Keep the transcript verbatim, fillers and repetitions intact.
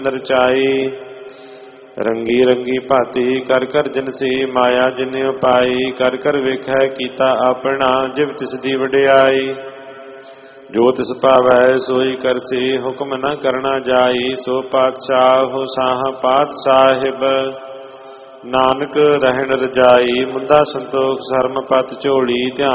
ਰਚਾਈ। ਰੰਗੀ ਰੰਗੀ ਭਾਤੀ ਕਰ ਕਰ ਜਿਨਸੀ ਮਾਇਆ ਜਿਨ ਉਪਾਈ। ਕਰ ਕਰ ਵੇਖੈ ਕੀਤਾ ਆਪਣਾ ਜਿਵ ਤਿਸ ਦੀ ਵਡਿਆਈ। ਜੋ ਤਿਸ ਭਾਵੈ ਸੋਈ ਕਰਸੀ ਹੁਕਮ ਨ ਕਰਨਾ ਜਾਈ। ਸੋ ਪਾਤਸ਼ਾਹ ਸਾਹ ਪਾਤ ਸਾਹਿਬ ਨਾਨਕ ਰਹਿਣ ਰਜਾਈ। ਮੁੰਦਾ ਸੰਤੋਖ ਸਰਮ ਪਤ ਝੋਲੀ ਧਿਆਨ